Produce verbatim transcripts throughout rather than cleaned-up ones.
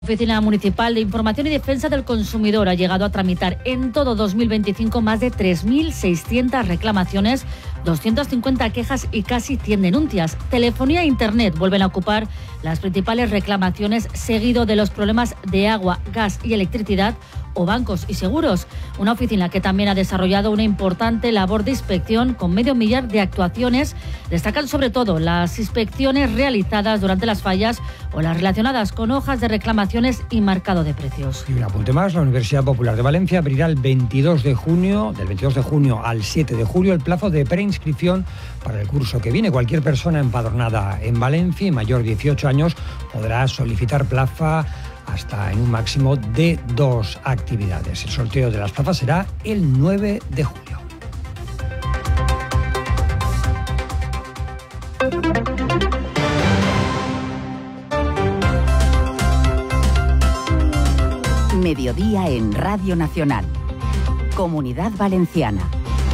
La Oficina Municipal de Información y Defensa del Consumidor ha llegado a tramitar en todo dos mil veinticinco más de tres mil seiscientas reclamaciones, doscientas cincuenta quejas y casi cien denuncias. Telefonía e Internet vuelven a ocupar las principales reclamaciones, seguido de los problemas de agua, gas y electricidad o bancos y seguros. Una oficina que también ha desarrollado una importante labor de inspección con medio millar de actuaciones. Destacan sobre todo las inspecciones realizadas durante las fallas o las relacionadas con hojas de reclamaciones y marcado de precios. Y un apunte más, la Universidad Popular de Valencia abrirá el veintidós de junio, del veintidós de junio al siete de julio, el plazo de preinscripción para el curso que viene. Cualquier persona empadronada en Valencia y mayor de dieciocho años podrá solicitar plaza hasta en un máximo de dos actividades. El sorteo de las plazas será el nueve de julio. Mediodía en Radio Nacional. Comunidad Valenciana.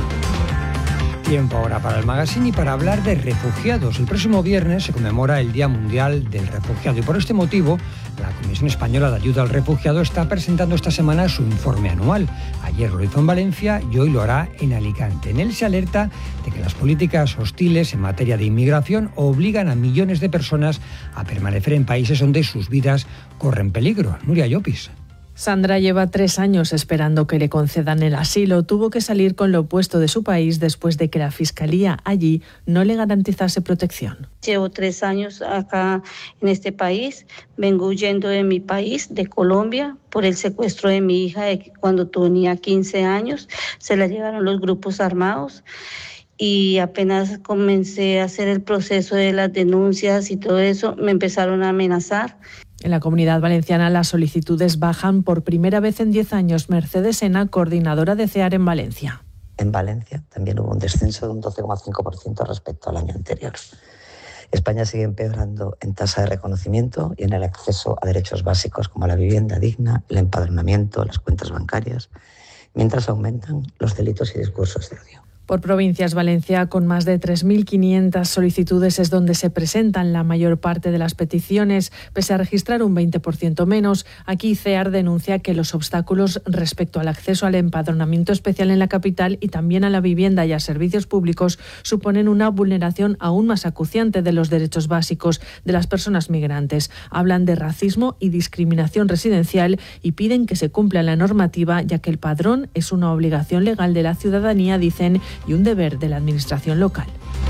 Tiempo ahora para el magazine y para hablar de refugiados. El próximo viernes se conmemora el Día Mundial del Refugiado y por este motivo la Comisión Española de Ayuda al Refugiado está presentando esta semana su informe anual. Ayer lo hizo en Valencia y hoy lo hará en Alicante. En él se alerta de que las políticas hostiles en materia de inmigración obligan a millones de personas a permanecer en países donde sus vidas corren peligro. Nuria Llopis. Sandra lleva tres años esperando que le concedan el asilo. Tuvo que salir con lo opuesto de su país después de que la Fiscalía allí no le garantizase protección. Llevo tres años acá en este país. Vengo huyendo de mi país, de Colombia, por el secuestro de mi hija de cuando tenía quince años. Se la llevaron los grupos armados. Y apenas comencé a hacer el proceso de las denuncias y todo eso, me empezaron a amenazar. En la Comunidad Valenciana las solicitudes bajan por primera vez en diez años. Mercedes Sena, coordinadora de CEAR en Valencia. En Valencia también hubo un descenso de un doce coma cinco por ciento respecto al año anterior. España sigue empeorando en tasa de reconocimiento y en el acceso a derechos básicos como la vivienda digna, el empadronamiento, las cuentas bancarias, mientras aumentan los delitos y discursos de odio. Por provincias, Valencia, con más de tres mil quinientas solicitudes, es donde se presentan la mayor parte de las peticiones, pese a registrar un veinte por ciento menos. Aquí CEAR denuncia que los obstáculos respecto al acceso al empadronamiento especial en la capital y también a la vivienda y a servicios públicos suponen una vulneración aún más acuciante de los derechos básicos de las personas migrantes. Hablan de racismo y discriminación residencial y piden que se cumpla la normativa, ya que el padrón es una obligación legal de la ciudadanía, dicen, y un deber de la administración local.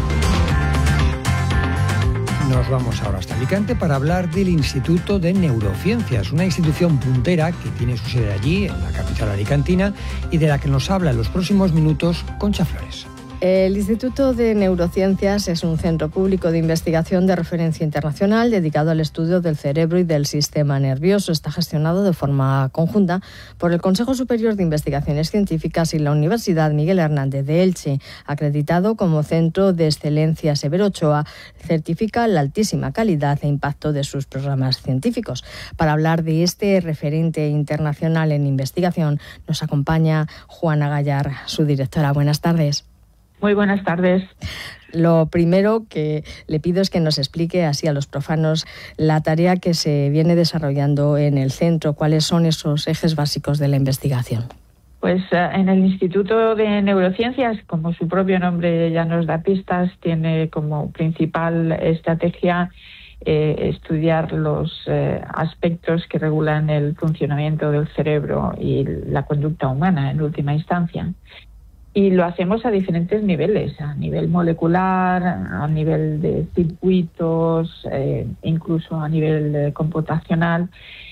Nos vamos ahora hasta Alicante para hablar del Instituto de Neurociencias, una institución puntera que tiene su sede allí, en la capital alicantina, y de la que nos habla en los próximos minutos Concha Flores. El Instituto de Neurociencias es un centro público de investigación de referencia internacional dedicado al estudio del cerebro y del sistema nervioso. Está gestionado de forma conjunta por el Consejo Superior de Investigaciones Científicas y la Universidad Miguel Hernández de Elche. Acreditado como Centro de Excelencia Severo Ochoa, certifica la altísima calidad e impacto de sus programas científicos. Para hablar de este referente internacional en investigación, nos acompaña Juana Gallar, su directora. Buenas tardes. Muy buenas tardes. Lo primero que le pido es que nos explique así a los profanos la tarea que se viene desarrollando en el centro. ¿Cuáles son esos ejes básicos de la investigación? Pues en el Instituto de Neurociencias, como su propio nombre ya nos da pistas, tiene como principal estrategia eh, estudiar los eh, aspectos que regulan el funcionamiento del cerebro y la conducta humana en última instancia. Y lo hacemos a diferentes niveles, a nivel molecular, a nivel de circuitos, eh, incluso a nivel eh, computacional,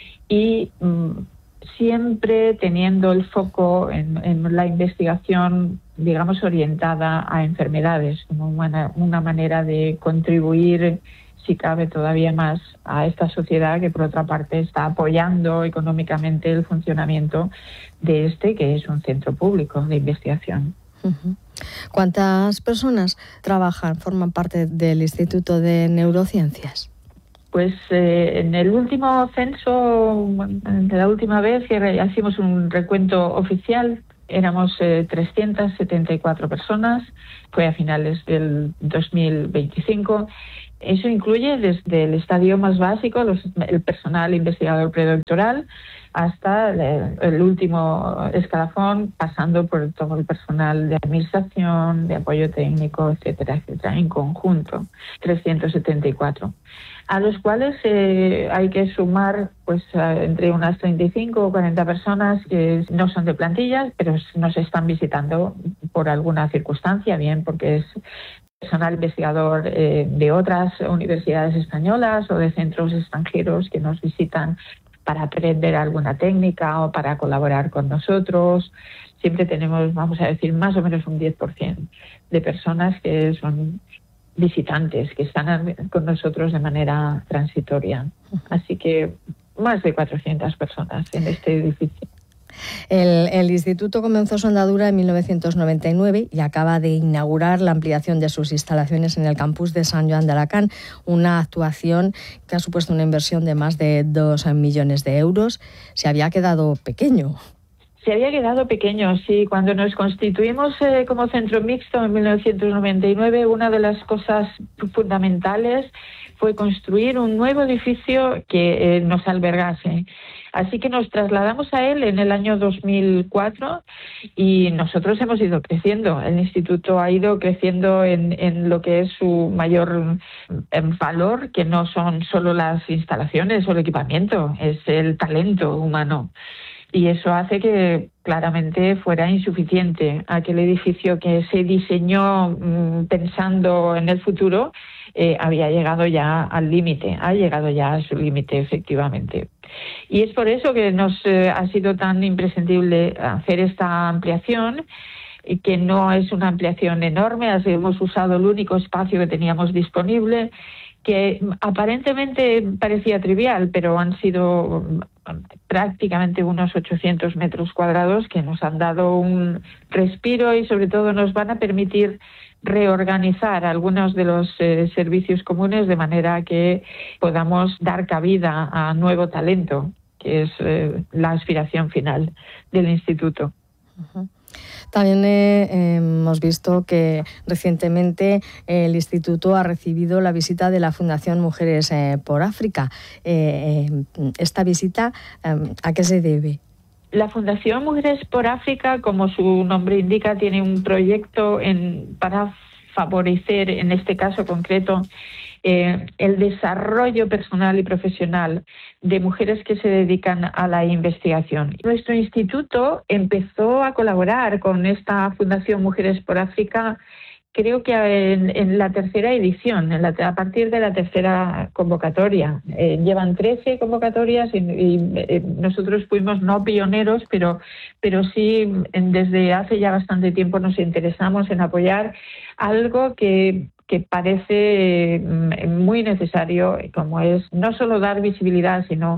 y mm, siempre teniendo el foco en, en la investigación, digamos, orientada a enfermedades, como una, una manera de contribuir, si cabe todavía más, a esta sociedad que, por otra parte, está apoyando económicamente el funcionamiento de este, que es un centro público de investigación. Uh-huh. ¿Cuántas personas trabajan, forman parte del Instituto de Neurociencias? Pues eh, en el último censo, de la última vez que hicimos un recuento oficial, éramos eh, trescientas setenta y cuatro personas, fue a finales del dos mil veinticinco. Eso incluye desde el estadio más básico, los, el personal investigador predoctoral, hasta el, el último escalafón, pasando por todo el personal de administración, de apoyo técnico, etcétera, etcétera, en conjunto, trescientos setenta y cuatro, a los cuales eh, hay que sumar pues entre unas treinta y cinco o cuarenta personas que no son de plantillas, pero nos están visitando por alguna circunstancia, bien porque es personal investigador eh, de otras universidades españolas o de centros extranjeros que nos visitan para aprender alguna técnica o para colaborar con nosotros. Siempre tenemos, vamos a decir, más o menos un diez por ciento de personas que son visitantes, que están con nosotros de manera transitoria. Así que más de cuatrocientas personas en este edificio. El, el instituto comenzó su andadura en mil novecientos noventa y nueve y acaba de inaugurar la ampliación de sus instalaciones en el campus de Sant Joan de Alacant, una actuación que ha supuesto una inversión de más de dos millones de euros. Se había quedado pequeño. Se había quedado pequeño, sí. Cuando nos constituimos eh, como centro mixto en mil novecientos noventa y nueve, una de las cosas fundamentales fue construir un nuevo edificio que eh, nos albergase. Así que nos trasladamos a él en el año dos mil cuatro y nosotros hemos ido creciendo. El instituto ha ido creciendo en, en lo que es su mayor en valor, que no son solo las instalaciones o el equipamiento, es el talento humano. Y eso hace que claramente fuera insuficiente. Aquel edificio que se diseñó mmm, pensando en el futuro eh, había llegado ya al límite, ha llegado ya a su límite efectivamente. Y es por eso que nos eh, ha sido tan imprescindible hacer esta ampliación, y que no es una ampliación enorme, así hemos usado el único espacio que teníamos disponible, que aparentemente parecía trivial, pero han sido prácticamente unos ochocientos metros cuadrados que nos han dado un respiro y sobre todo nos van a permitir reorganizar algunos de los eh, servicios comunes de manera que podamos dar cabida a nuevo talento, que es eh, la aspiración final del instituto. Uh-huh. También eh, hemos visto que recientemente eh, el Instituto ha recibido la visita de la Fundación Mujeres eh, por África. Eh, eh, ¿Esta visita eh, a qué se debe? La Fundación Mujeres por África, como su nombre indica, tiene un proyecto en, para favorecer, en este caso concreto, eh, el desarrollo personal y profesional de mujeres que se dedican a la investigación. Nuestro instituto empezó a colaborar con esta Fundación Mujeres por África, creo que en, en la tercera edición, en la, a partir de la tercera convocatoria. Eh, llevan trece convocatorias y, y eh, nosotros fuimos no pioneros, pero, pero sí en, desde hace ya bastante tiempo nos interesamos en apoyar algo que, que parece muy necesario, como es no solo dar visibilidad, sino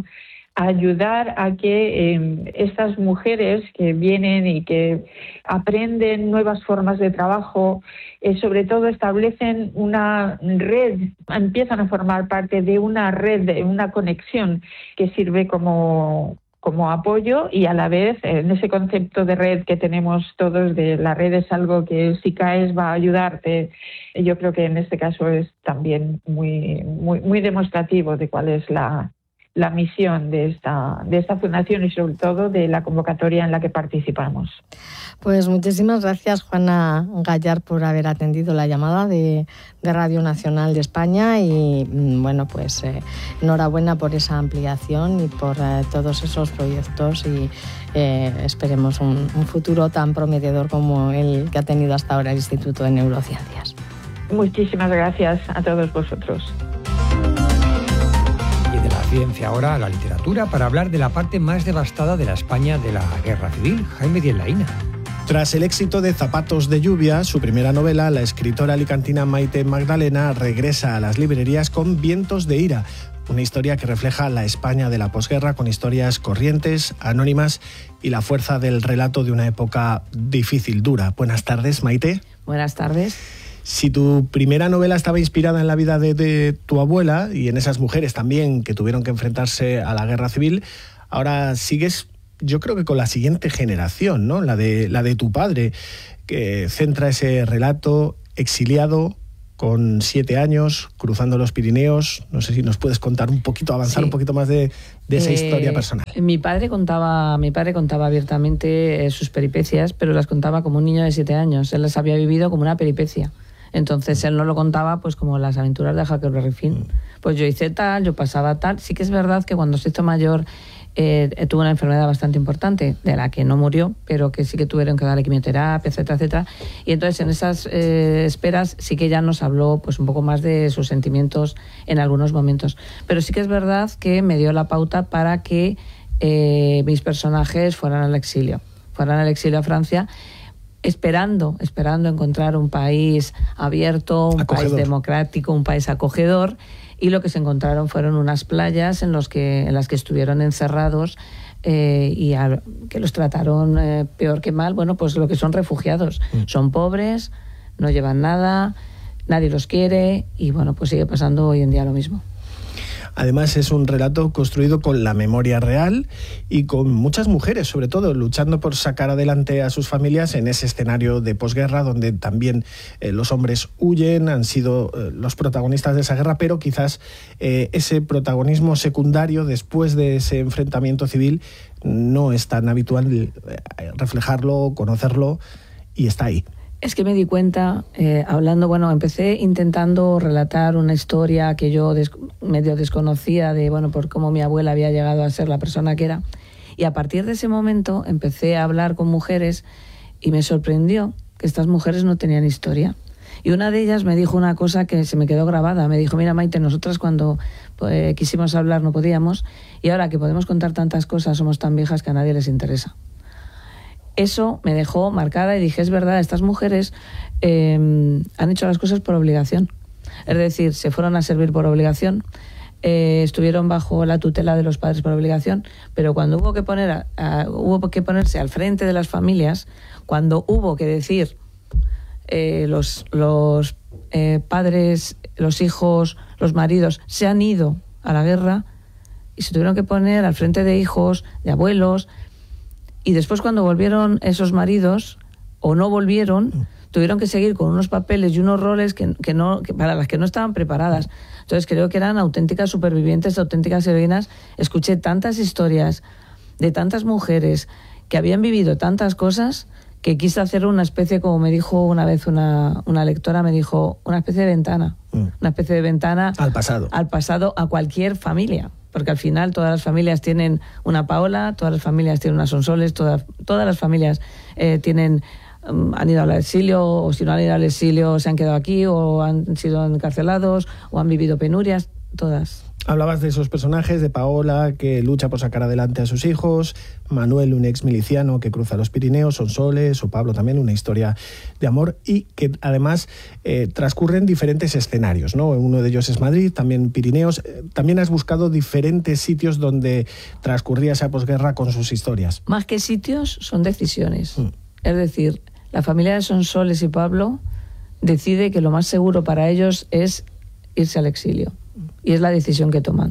ayudar a que eh, estas mujeres que vienen y que aprenden nuevas formas de trabajo, eh, sobre todo establecen una red, empiezan a formar parte de una red, de una conexión que sirve como, como apoyo y a la vez en ese concepto de red que tenemos todos, de la red es algo que si caes va a ayudarte. Yo creo que en este caso es también muy, muy, muy demostrativo de cuál es la la misión de esta, de esta fundación y sobre todo de la convocatoria en la que participamos. Pues muchísimas gracias, Juana Gallar, por haber atendido la llamada de, de Radio Nacional de España y bueno, pues eh, enhorabuena por esa ampliación y por eh, todos esos proyectos y eh, esperemos un, un futuro tan prometedor como el que ha tenido hasta ahora el Instituto de Neurociencias. Muchísimas gracias a todos vosotros. Ciencia ahora a la literatura para hablar de la parte más devastada de la España de la Guerra Civil. Jaime Díez Laína. Tras el éxito de Zapatos de lluvia, su primera novela, la escritora alicantina Maite Magdalena regresa a las librerías con Vientos de ira, una historia que refleja la España de la posguerra con historias corrientes, anónimas y la fuerza del relato de una época difícil, dura. Buenas tardes, Maite. Buenas tardes. Si tu primera novela estaba inspirada en la vida de, de tu abuela y en esas mujeres también que tuvieron que enfrentarse a la guerra civil, ahora sigues, yo creo que con la siguiente generación, ¿no? La de, la de tu padre, que centra ese relato exiliado, con siete años, cruzando los Pirineos. No sé si nos puedes contar un poquito, avanzar sí. un poquito más de, de esa eh, historia personal. Mi padre contaba, mi padre contaba abiertamente eh, sus peripecias, pero las contaba como un niño de siete años. Él las había vivido como una peripecia. Entonces él no lo contaba pues como las aventuras de Huckleberry Finn. Pues yo hice tal, yo pasaba tal. Sí que es verdad que cuando se hizo mayor eh, tuvo una enfermedad bastante importante, de la que no murió, pero que sí que tuvieron que darle quimioterapia, etcétera, etcétera. Y entonces en esas eh, esperas sí que ya nos habló pues un poco más de sus sentimientos en algunos momentos. Pero sí que es verdad que me dio la pauta para que eh, mis personajes fueran al exilio, fueran al exilio a Francia, esperando, esperando encontrar un país abierto, un acogedor. País democrático, un país acogedor, y lo que se encontraron fueron unas playas en, los que, en las que estuvieron encerrados eh, y a, que los trataron eh, peor que mal. Bueno, pues lo que son refugiados. Mm. Son pobres, no llevan nada, nadie los quiere y bueno, pues sigue pasando hoy en día lo mismo. Además es un relato construido con la memoria real y con muchas mujeres, sobre todo, luchando por sacar adelante a sus familias en ese escenario de posguerra donde también eh, los hombres huyen, han sido eh, los protagonistas de esa guerra, pero quizás eh, ese protagonismo secundario después de ese enfrentamiento civil no es tan habitual eh, reflejarlo, conocerlo, y está ahí. Es que me di cuenta, eh, hablando, bueno, empecé intentando relatar una historia que yo des, medio desconocía de, bueno, por cómo mi abuela había llegado a ser la persona que era. Y a partir de ese momento empecé a hablar con mujeres y me sorprendió que estas mujeres no tenían historia. Y una de ellas me dijo una cosa que se me quedó grabada. Me dijo, mira, Maite, nosotras cuando pues, quisimos hablar no podíamos y ahora que podemos contar tantas cosas somos tan viejas que a nadie les interesa. Eso me dejó marcada y dije, es verdad, estas mujeres eh, han hecho las cosas por obligación. Es decir, se fueron a servir por obligación, eh, estuvieron bajo la tutela de los padres por obligación, pero cuando hubo que, poner a, a, hubo que ponerse al frente de las familias, cuando hubo que decir eh, los, los eh, padres, los hijos, los maridos se han ido a la guerra y se tuvieron que poner al frente de hijos, de abuelos. Y después cuando volvieron esos maridos, o no volvieron, tuvieron que seguir con unos papeles y unos roles que, que no, que para las que no estaban preparadas. Entonces creo que eran auténticas supervivientes, auténticas heroínas. Escuché tantas historias de tantas mujeres que habían vivido tantas cosas que quise hacer una especie, como me dijo una vez una, una lectora, me dijo, una especie de ventana. Mm. Una especie de ventana al pasado. Al pasado, a cualquier familia. Porque al final todas las familias tienen una Paola, todas las familias tienen una Sonsoles, todas, todas las familias eh, tienen, um, han ido al exilio, o si no han ido al exilio se han quedado aquí, o han sido encarcelados, o han vivido penurias, todas. Hablabas de esos personajes, de Paola, que lucha por sacar adelante a sus hijos, Manuel, un ex miliciano que cruza los Pirineos, Sonsoles, o Pablo también, una historia de amor, y que además eh, transcurren diferentes escenarios, ¿no? Uno de ellos es Madrid, también Pirineos. También has buscado diferentes sitios donde transcurría esa posguerra con sus historias. Más que sitios, son decisiones. Mm. Es decir, la familia de Sonsoles y Pablo decide que lo más seguro para ellos es irse al exilio. Y es la decisión que toman.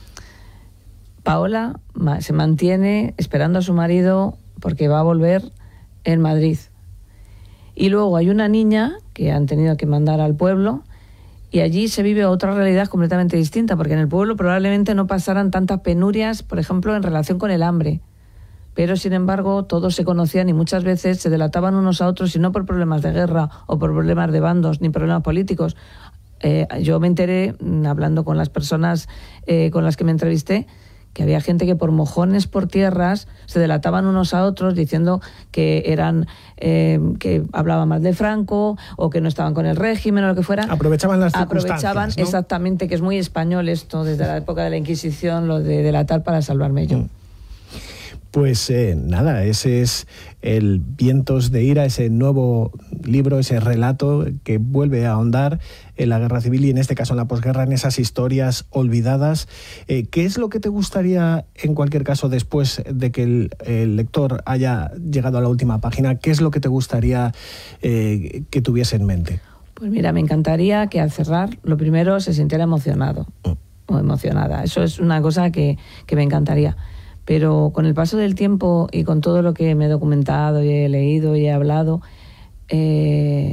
Paola se mantiene esperando a su marido porque va a volver en Madrid. Y luego hay una niña que han tenido que mandar al pueblo y allí se vive otra realidad completamente distinta, porque en el pueblo probablemente no pasaran tantas penurias, por ejemplo, en relación con el hambre. Pero, sin embargo, todos se conocían y muchas veces se delataban unos a otros, y no por problemas de guerra o por problemas de bandos ni problemas políticos. Eh, yo me enteré, hablando con las personas eh, con las que me entrevisté, que había gente que por mojones por tierras se delataban unos a otros diciendo que eran eh, que hablaban mal de Franco o que no estaban con el régimen o lo que fuera. Aprovechaban las circunstancias, Aprovechaban, ¿no? Exactamente, que es muy español esto, desde la época de la Inquisición, lo de delatar para salvarme yo. Mm. Pues eh, nada, ese es el Vientos de Ira, ese nuevo libro, ese relato que vuelve a ahondar en la guerra civil y en este caso en la posguerra, en esas historias olvidadas. Eh, ¿Qué es lo que te gustaría, en cualquier caso, después de que el, el lector haya llegado a la última página, qué es lo que te gustaría eh, que tuviese en mente? Pues mira, me encantaría que al cerrar, lo primero, se sintiera emocionado mm. o emocionada. Eso es una cosa que, que me encantaría. Pero con el paso del tiempo y con todo lo que me he documentado y he leído y he hablado, eh,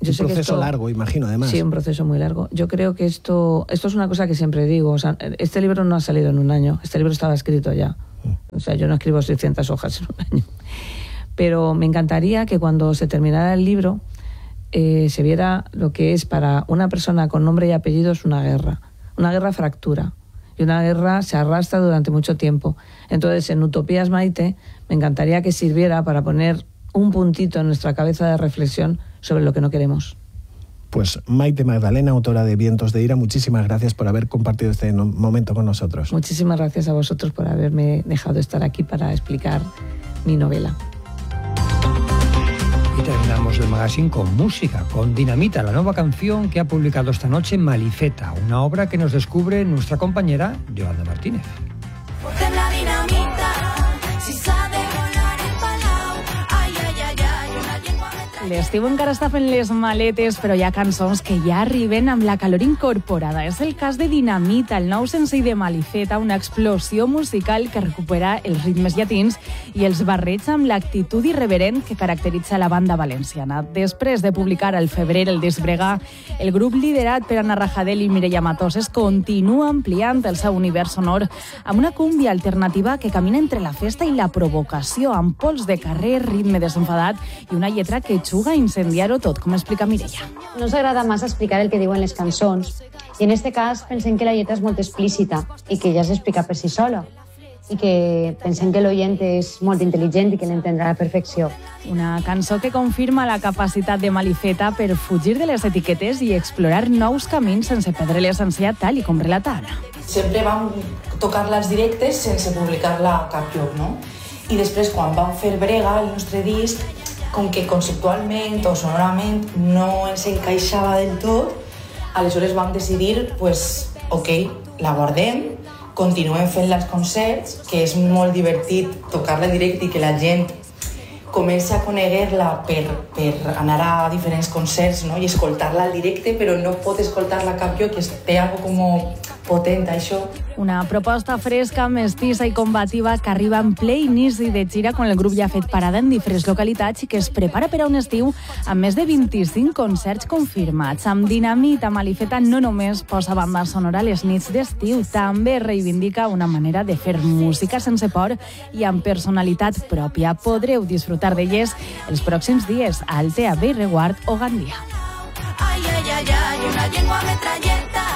Yo un sé proceso que esto, largo, imagino, además. Sí, un proceso muy largo. Yo creo que esto, esto es una cosa que siempre digo. O sea, este libro no ha salido en un año. Este libro estaba escrito ya. O sea, yo no escribo seiscientas hojas en un año. Pero me encantaría que cuando se terminara el libro eh, se viera lo que es para una persona con nombre y apellidos una guerra. Una guerra fractura. Y una guerra se arrastra durante mucho tiempo. Entonces, en Utopías Maite, me encantaría que sirviera para poner un puntito en nuestra cabeza de reflexión sobre lo que no queremos. Pues Maite Magdalena, autora de Vientos de Ira, muchísimas gracias por haber compartido este no- momento con nosotros. Muchísimas gracias a vosotros por haberme dejado estar aquí para explicar mi novela. Y terminamos el magazine con música, con Dinamita, la nueva canción que ha publicado esta noche Malifeta, una obra que nos descubre nuestra compañera Yolanda Martínez. Porque la dinamita, si sabe volar el palau, ai, ai, ai, ai, una llengua metralla. L'estiu encara està fent les maletes, però hi ha cançons que ja arriben amb la calor incorporada. És el cas de Dinamita, el nou senzill de Malifeta, una explosió musical que recupera els ritmes llatins i els barreja amb l'actitud irreverent que caracteritza la banda valenciana. Després de publicar al febrer el disc Bregà, el grup liderat per Anna Rajadel i Mireia Matoses continua ampliant el seu univers sonor amb una cúmbia alternativa que camina entre la festa i la provocació, amb pols de carrer, ritme desenfadat i una lletra que juga a incendiar-ho tot, com explica Mireia. No ens agrada massa explicar el que diuen les cançons i en este cas pensem que la lletra és molt explícita i que ja s'explica per si sola i que pensem que l'oient és molt intel·ligent i que l'entendrà a la perfecció. Una cançó que confirma la capacitat de Malifeta per fugir de les etiquetes i explorar nous camins sense perdre l'essència tal i com relata Anna. Sempre vam tocar-la als directes sense publicar-la a cap lloc, no? I després, quan vam fer Brega, el nostre disc, com que conceptualment o sonorament no ens encaixava del tot, aleshores vam decidir, pues, ok, la guardem, continuem fent els concerts, que és molt divertit tocar-la en directe i que la gent comença a coneguer-la per, per anar a diferents concerts, no? I escoltar-la al directe, però no pot escoltar-la a cap lloc, que té algo com potent, això. Una proposta fresca, mestissa i combativa que arriba en ple inici de gira quan el grup ja ha fet parada en diferents localitats i que es prepara per a un estiu amb més de vint-i-cinc concerts confirmats. Amb Dinamita, Malifeta no només posa banda sonora a les nits d'estiu, també reivindica una manera de fer música sense por i amb personalitat pròpia. Podreu disfrutar d'elles els pròxims dies a Altea, Bellreguard o Gandia. Ai, ai, ai, ai, una llengua metralleta.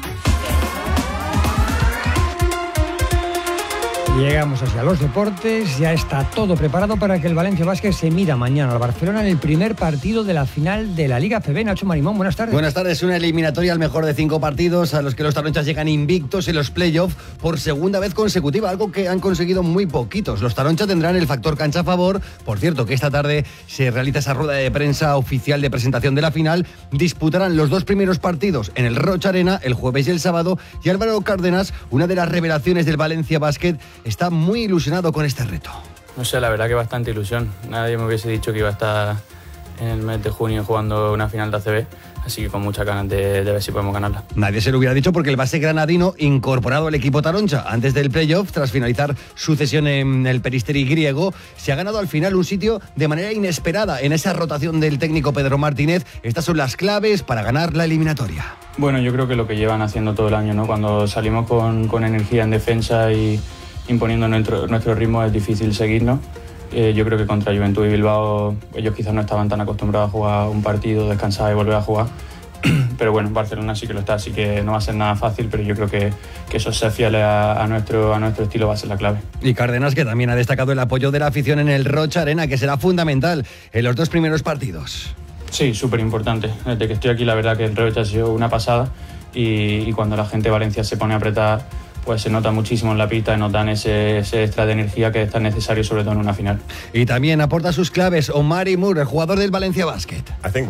Llegamos hacia los deportes, ya está todo preparado para que el Valencia Basket se mida mañana al Barcelona en el primer partido de la final de la Liga A C B. Nacho Marimón, buenas tardes. Buenas tardes, una eliminatoria al mejor de cinco partidos a los que los taronchas llegan invictos en los playoffs por segunda vez consecutiva, algo que han conseguido muy poquitos. Los taronchas tendrán el factor cancha a favor. Por cierto, que esta tarde se realiza esa rueda de prensa oficial de presentación de la final. Disputarán los dos primeros partidos en el Rocha Arena el jueves y el sábado, y Álvaro Cárdenas, una de las revelaciones del Valencia Basket, está muy ilusionado con este reto. No sé, la verdad que bastante ilusión. Nadie me hubiese dicho que iba a estar en el mes de junio jugando una final de A C B, así que con muchas ganas de, de ver si podemos ganarla. Nadie se lo hubiera dicho porque el base granadino, incorporado al equipo taroncha antes del playoff, tras finalizar su cesión en el Peristeri griego, se ha ganado al final un sitio de manera inesperada en esa rotación del técnico Pedro Martínez. Estas son las claves para ganar la eliminatoria. Bueno, yo creo que lo que llevan haciendo todo el año, ¿no? Cuando salimos con, con energía en defensa y imponiendo nuestro, nuestro ritmo es difícil seguirnos. Eh, yo creo que contra Juventud y Bilbao ellos quizás no estaban tan acostumbrados a jugar un partido, descansar y volver a jugar. Pero bueno, Barcelona sí que lo está, así que no va a ser nada fácil, pero yo creo que, que eso ser fieles a, a, nuestro, a nuestro estilo va a ser la clave. Y Cárdenas, que también ha destacado el apoyo de la afición en el Rocha Arena, que será fundamental en los dos primeros partidos. Sí, súper importante. Desde que estoy aquí la verdad que el Rocha ha sido una pasada y, y cuando la gente de Valencia se pone a apretar, pues se nota muchísimo en la pista y nos dan ese, ese extra de energía que es tan necesario, sobre todo en una final. Y también aporta sus claves Omari Moore, el jugador del Valencia Basket.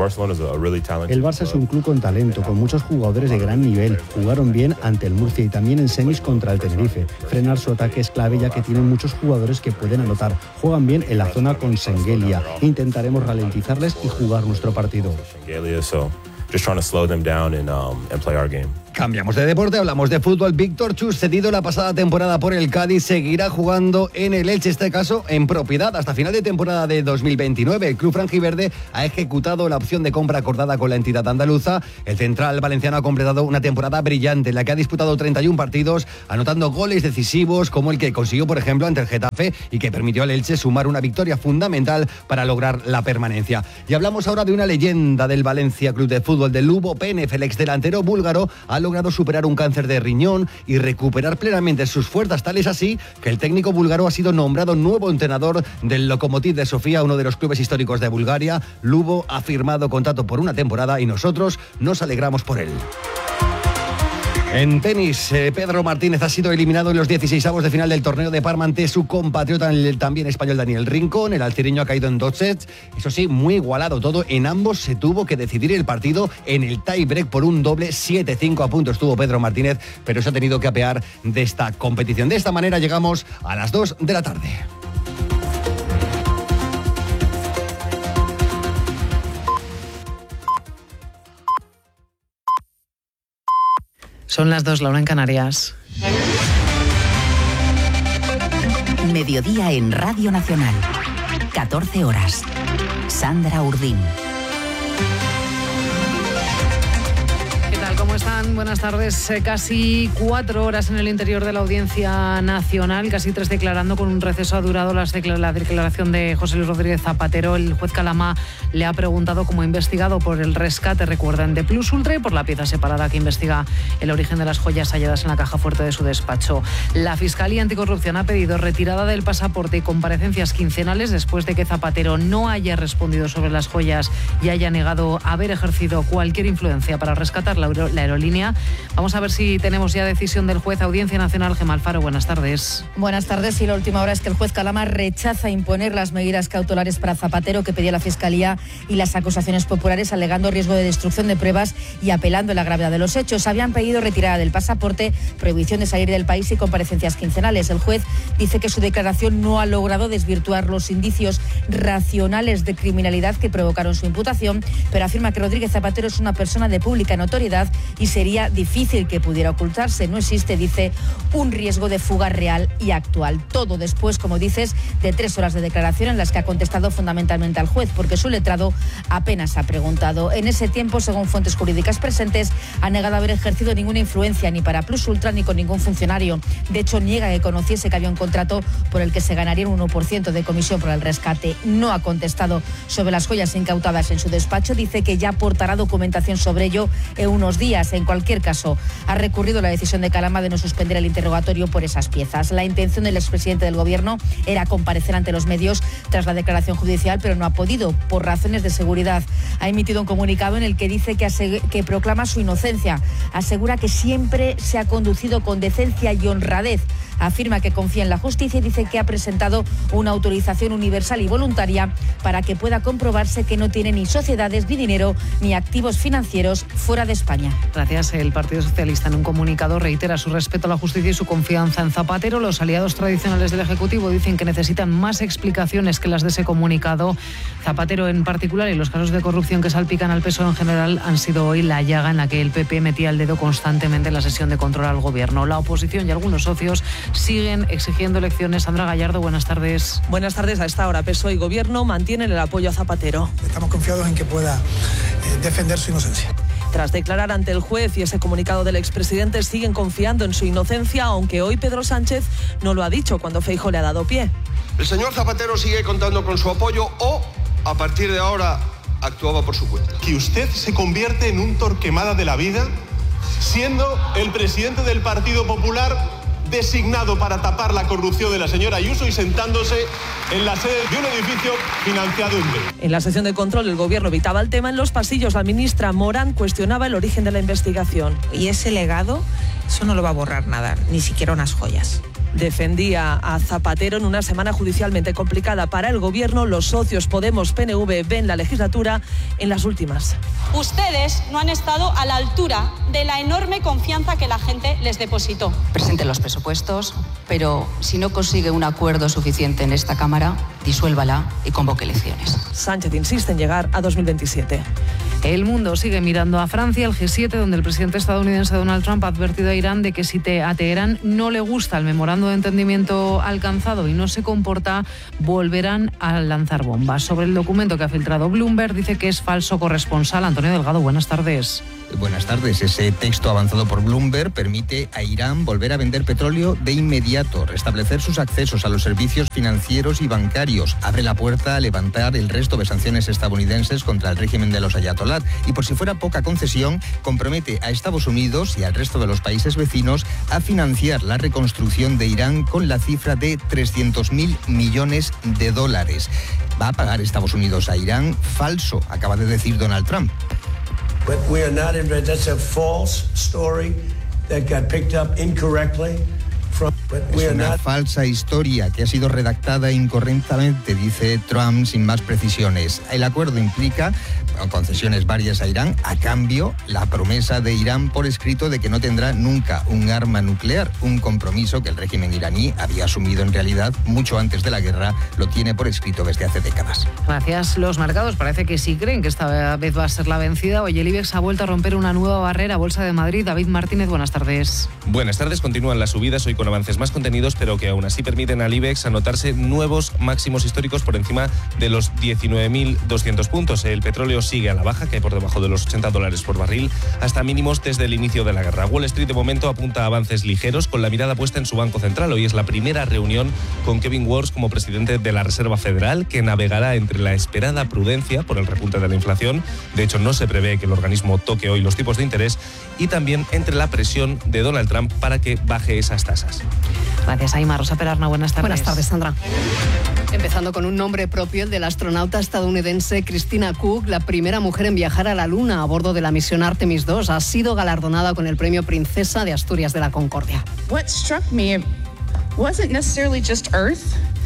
El Barça es un club con talento, con muchos jugadores de gran nivel. Jugaron bien ante el Murcia y también en semis contra el Tenerife. Frenar su ataque es clave ya que tienen muchos jugadores que pueden anotar. Juegan bien en la zona con Sengelia. Intentaremos ralentizarles y jugar nuestro partido. Just trying to slow them down and, um, and play our game. Cambiamos de deporte, hablamos de fútbol. Víctor Chus, cedido la pasada temporada por el Cádiz, seguirá jugando en el Elche, este caso en propiedad hasta final de temporada de dos mil veintinueve. El club franjiverde ha ejecutado la opción de compra acordada con la entidad andaluza. El central valenciano ha completado una temporada brillante en la que ha disputado treinta y un partidos, anotando goles decisivos como el que consiguió, por ejemplo, ante el Getafe y que permitió al Elche sumar una victoria fundamental para lograr la permanencia. Y hablamos ahora de una leyenda del Valencia Club de Fútbol, de Lubo Penev. El exdelantero búlgaro ha logrado superar un cáncer de riñón y recuperar plenamente sus fuerzas. Tal es así que el técnico búlgaro ha sido nombrado nuevo entrenador del Lokomotiv de Sofía, uno de los clubes históricos de Bulgaria. Lubo ha firmado contrato por una temporada y nosotros nos alegramos por él. En tenis, eh, Pedro Martínez ha sido eliminado en los dieciseisavos de final del torneo de Parma ante su compatriota, el también español Daniel Rincón. El alceriño ha caído en dos sets, eso sí, muy igualado todo. En ambos se tuvo que decidir el partido en el tie-break por un doble siete cinco. A punto estuvo Pedro Martínez, pero se ha tenido que apear de esta competición. De esta manera llegamos a las dos de la tarde. Son las dos, la una en Canarias. Mediodía en Radio Nacional. catorce horas. Sandra Urdín. ¿Cómo están? Buenas tardes. Eh, casi cuatro horas en el interior de la Audiencia Nacional, casi tres declarando. Con un receso ha durado las declar- la declaración de José Luis Rodríguez Zapatero. El juez Calama le ha preguntado como investigado por el rescate, recuerden, de Plus Ultra y por la pieza separada que investiga el origen de las joyas halladas en la caja fuerte de su despacho. La Fiscalía Anticorrupción ha pedido retirada del pasaporte y comparecencias quincenales después de que Zapatero no haya respondido sobre las joyas y haya negado haber ejercido cualquier influencia para rescatar la la aerolínea. Vamos a ver si tenemos ya decisión del juez. Audiencia Nacional, Gemma Alfaro, buenas tardes. Buenas tardes. Y la última hora es que el juez Calama rechaza imponer las medidas cautelares para Zapatero que pedía la Fiscalía y las acusaciones populares, alegando riesgo de destrucción de pruebas y apelando a la gravedad de los hechos. Habían pedido retirada del pasaporte, prohibición de salir del país y comparecencias quincenales. El juez dice que su declaración no ha logrado desvirtuar los indicios racionales de criminalidad que provocaron su imputación, pero afirma que Rodríguez Zapatero es una persona de pública notoriedad y sería difícil que pudiera ocultarse. No existe, dice, un riesgo de fuga real y actual. Todo después, como dices, de tres horas de declaración en las que ha contestado fundamentalmente al juez, porque su letrado apenas ha preguntado. En ese tiempo, según fuentes jurídicas presentes, ha negado haber ejercido ninguna influencia ni para Plus Ultra ni con ningún funcionario. De hecho, niega que conociese que había un contrato por el que se ganaría un uno por ciento de comisión por el rescate. No ha contestado sobre las joyas incautadas en su despacho. Dice que ya aportará documentación sobre ello en unos días. En cualquier caso, ha recurrido la decisión de Calama de no suspender el interrogatorio por esas piezas. La intención del expresidente del Gobierno era comparecer ante los medios tras la declaración judicial, pero no ha podido por razones de seguridad. Ha emitido un comunicado en el que dice que, aseg- que proclama su inocencia. Asegura que siempre se ha conducido con decencia y honradez. Afirma que confía en la justicia y dice que ha presentado una autorización universal y voluntaria para que pueda comprobarse que no tiene ni sociedades, ni dinero, ni activos financieros fuera de España. Gracias. El Partido Socialista en un comunicado reitera su respeto a la justicia y su confianza en Zapatero. Los aliados tradicionales del Ejecutivo dicen que necesitan más explicaciones que las de ese comunicado. Zapatero en particular y los casos de corrupción que salpican al P S O E en general han sido hoy la llaga en la que el P P metía el dedo constantemente en la sesión de control al Gobierno. La oposición y algunos socios siguen exigiendo elecciones. Sandra Gallardo, buenas tardes. Buenas tardes. A esta hora P S O E y Gobierno mantienen el apoyo a Zapatero. Estamos confiados en que pueda eh, defender su inocencia. Tras declarar ante el juez y ese comunicado del expresidente, siguen confiando en su inocencia, aunque hoy Pedro Sánchez no lo ha dicho cuando Feijóo le ha dado pie. El señor Zapatero sigue contando con su apoyo o, a partir de ahora, actuaba por su cuenta. Que usted se convierte en un Torquemada de la vida, siendo el presidente del Partido Popular designado para tapar la corrupción de la señora Ayuso y sentándose en la sede de un edificio financiado en B. En la sesión de control, el Gobierno evitaba el tema. En los pasillos, la ministra Morán cuestionaba el origen de la investigación. Y ese legado, eso no lo va a borrar nada, ni siquiera unas joyas. Defendía a Zapatero en una semana judicialmente complicada para el Gobierno. Los socios Podemos P N V ven la legislatura en las últimas. Ustedes no han estado a la altura de la enorme confianza que la gente les depositó. Presenten los presupuestos, pero si no consigue un acuerdo suficiente en esta Cámara, disuélvala y convoque elecciones. Sánchez insiste en llegar a dos mil veintisiete. El mundo sigue mirando a Francia, el G siete, donde el presidente estadounidense Donald Trump ha advertido a Irán de que si te, a Teherán no le gusta el memorando de entendimiento alcanzado y no se comporta, volverán a lanzar bombas. Sobre el documento que ha filtrado Bloomberg, dice que es falso. Corresponsal Antonio Delgado, buenas tardes. Buenas tardes. Ese texto avanzado por Bloomberg permite a Irán volver a vender petróleo de inmediato, restablecer sus accesos a los servicios financieros y bancarios, abre la puerta a levantar el resto de sanciones estadounidenses contra el régimen de los ayatolás y, por si fuera poca concesión, compromete a Estados Unidos y al resto de los países vecinos a financiar la reconstrucción de Irán con la cifra de trescientos mil millones de dólares. ¿Va a pagar Estados Unidos a Irán? Falso, acaba de decir Donald Trump. But we are not in, that's a false story that got picked up incorrectly. From, but we es are una not... falsa historia que ha sido redactada incorrectamente, dice Trump sin más precisiones. El acuerdo implica concesiones varias a Irán, a cambio la promesa de Irán por escrito de que no tendrá nunca un arma nuclear, un compromiso que el régimen iraní había asumido en realidad mucho antes de la guerra, lo tiene por escrito desde hace décadas. Gracias. Los mercados parece que sí creen que esta vez va a ser la vencida. Hoy el IBEX ha vuelto a romper una nueva barrera. Bolsa de Madrid, David Martínez, buenas tardes. Buenas tardes. Continúan las subidas hoy con avances más contenidos, pero que aún así permiten al IBEX anotarse nuevos máximos históricos por encima de los diecinueve mil doscientos puntos. El petróleo sigue a la baja, cae por debajo de los ochenta dólares por barril, hasta mínimos desde el inicio de la guerra. Wall Street de momento apunta a avances ligeros, con la mirada puesta en su Banco Central. Hoy es la primera reunión con Kevin Warsh como presidente de la Reserva Federal, que navegará entre la esperada prudencia por el repunte de la inflación. De hecho, no se prevé que el organismo toque hoy los tipos de interés, y también entre la presión de Donald Trump para que baje esas tasas. Gracias, Aima. Rosa Perarna, buenas tardes. Buenas tardes, Sandra. Empezando con un nombre propio, el del astronauta estadounidense Christina Koch, la primera mujer en viajar a la Luna a bordo de la misión Artemis dos, ha sido galardonada con el premio Princesa de Asturias de la Concordia. What struck me wasn't necessarily just Earth.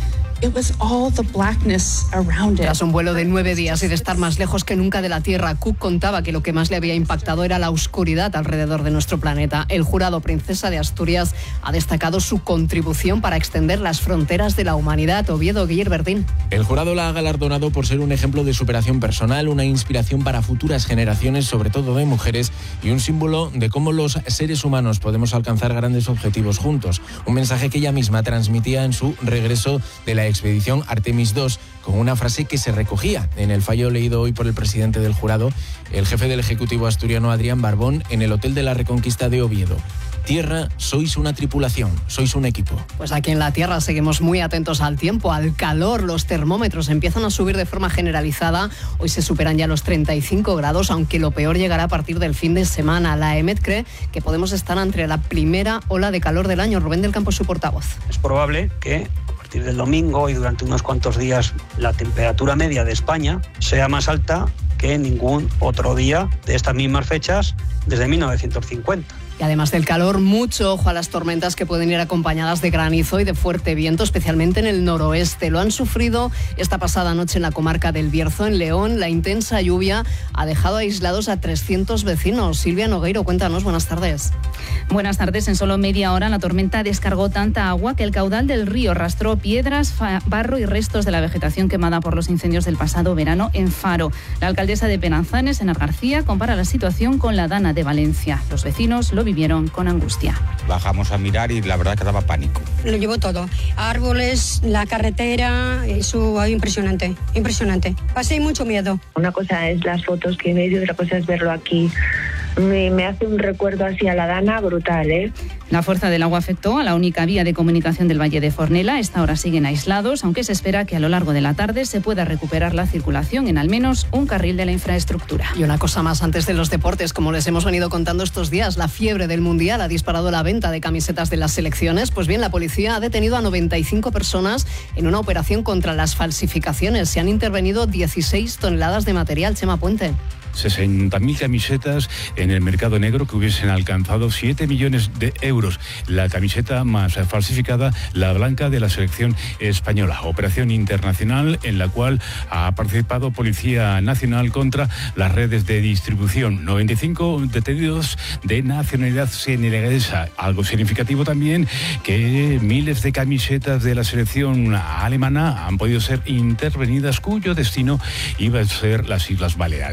It was all the blackness around it. Tras un vuelo de nueve días y de estar más lejos que nunca de la Tierra, Cook contaba que lo que más le había impactado era la oscuridad alrededor de nuestro planeta. El jurado Princesa de Asturias ha destacado su contribución para extender las fronteras de la humanidad. Oviedo, Guillerbertín. El jurado la ha galardonado por ser un ejemplo de superación personal, una inspiración para futuras generaciones, sobre todo de mujeres, y un símbolo de cómo los seres humanos podemos alcanzar grandes objetivos juntos. Un mensaje que ella misma transmitía en su regreso de la expedición Artemis dos, con una frase que se recogía en el fallo leído hoy por el presidente del jurado, el jefe del Ejecutivo asturiano Adrián Barbón, en el Hotel de la Reconquista de Oviedo. Tierra, sois una tripulación, sois un equipo. Pues aquí en la Tierra seguimos muy atentos al tiempo, al calor. Los termómetros empiezan a subir de forma generalizada. Hoy se superan ya los treinta y cinco grados, aunque lo peor llegará a partir del fin de semana. La EMET cree que podemos estar ante la primera ola de calor del año. Rubén del Campo es su portavoz. Es probable que a partir del domingo y durante unos cuantos días la temperatura media de España sea más alta que ningún otro día de estas mismas fechas desde mil novecientos cincuenta. Y además del calor, mucho ojo a las tormentas que pueden ir acompañadas de granizo y de fuerte viento, especialmente en el noroeste. Lo han sufrido esta pasada noche en la comarca del Bierzo, en León. La intensa lluvia ha dejado aislados a trescientos vecinos. Silvia Nogueiro, cuéntanos, buenas tardes. Buenas tardes. En solo media hora la tormenta descargó tanta agua que el caudal del río arrastró piedras, barro y restos de la vegetación quemada por los incendios del pasado verano en Faro. La alcaldesa de Penanzanes, Enar García, compara la situación con la Dana de Valencia. Los vecinos lo vivieron con angustia. Bajamos a mirar y la verdad que daba pánico. Lo llevó todo. Árboles, la carretera, eso impresionante, impresionante. Pasé mucho miedo. Una cosa es las fotos que ves y otra cosa es verlo aquí. Me, me hace un recuerdo así a la Dana brutal, ¿eh? La fuerza del agua afectó a la única vía de comunicación del Valle de Fornela. Esta hora siguen aislados, aunque se espera que a lo largo de la tarde se pueda recuperar la circulación en al menos un carril de la infraestructura. Y una cosa más antes de los deportes, como les hemos venido contando estos días, la fiebre del Mundial ha disparado la venta de camisetas de las selecciones. Pues bien, la policía ha detenido a noventa y cinco personas en una operación contra las falsificaciones. Se han intervenido dieciséis toneladas de material. Chema Puente. sesenta mil camisetas en el mercado negro que hubiesen alcanzado siete millones de euros. La camiseta más falsificada, la blanca de la selección española. Operación internacional en la cual ha participado Policía Nacional contra las redes de distribución. noventa y cinco detenidos de nacionalidad senegalesa. Algo significativo también que miles de camisetas de la selección alemana han podido ser intervenidas, cuyo destino iba a ser las Islas Baleares.